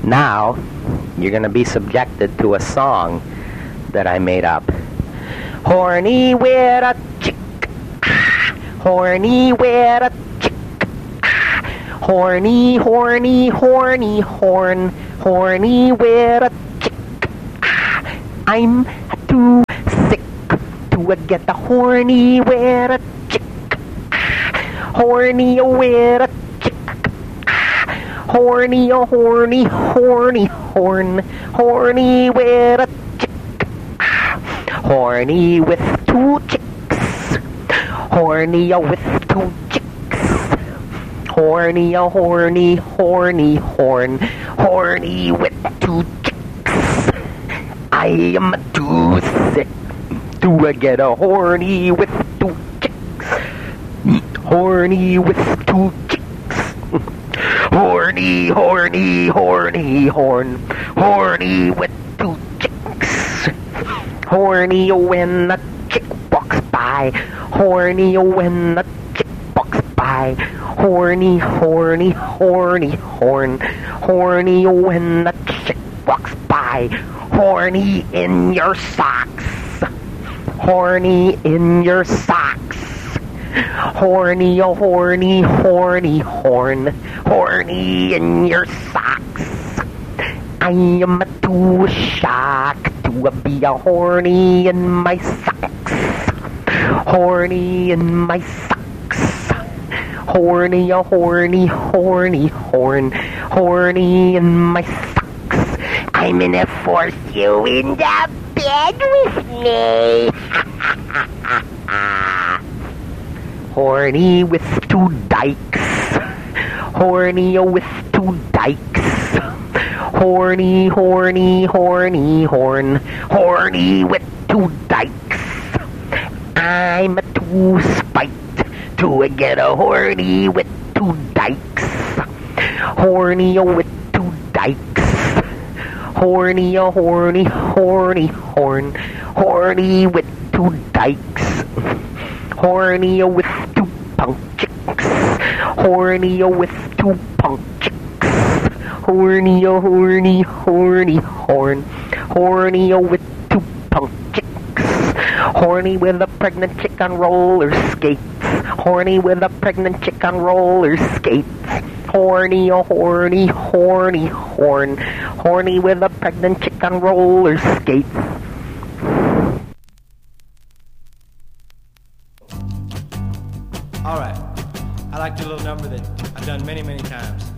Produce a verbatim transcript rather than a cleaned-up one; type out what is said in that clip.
Now, you're going to be subjected to a song that I made up. Horny with a chick, horny with a chick, horny, horny, horny, horn, horny with a chick. I'm too sick to get the horny with a chick, horny with a chick, horny, horny, horny, horn, horny with a chick, horny with two chicks, horny with two chicks, horny, horny, horny, horn, horny with two chicks. I am too sick to get a horny with two chicks, horny with two chicks. Horny, horny, horny, horn, horny with two chicks. Horny when a chick walks by, horny when a chick walks by. Horny, horny, horny, horn, horny when a chick walks by. Horny in your socks, horny in your socks. Horny, oh horny, horny, horn, horny in your socks. I am too shocked to be a horny in my socks, horny in my socks. Horny, oh horny, horny, horn, horny in my socks. I'm gonna force you in the bed with me. Horny with two dykes, horny with two dykes. Horny, horny, horny, horn, horny with two dykes. I'm too spiked to get a horny with two dykes, horny with two dykes. Horny, oh horny, horny, horn, horny with two dykes. Horny with two punk chicks, horny with two punk chicks. Horny, oh horny, horny, horn, horny with two punk chicks. Horny with a pregnant chick on roller skates, horny with a pregnant chick on roller skates. Horny, oh horny, horny, horn, horny with a pregnant chick on roller skates. All right, I like the little number that I've done many, many times.